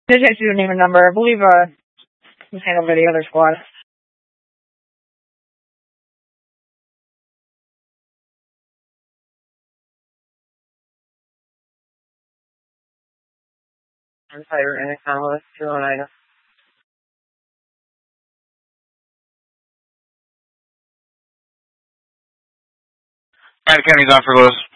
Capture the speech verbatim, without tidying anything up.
Just have to name a number. I believe uh, it was handled by the other squad. I'm Fighter and Economist two oh nine. Alright, County's on for Lewis.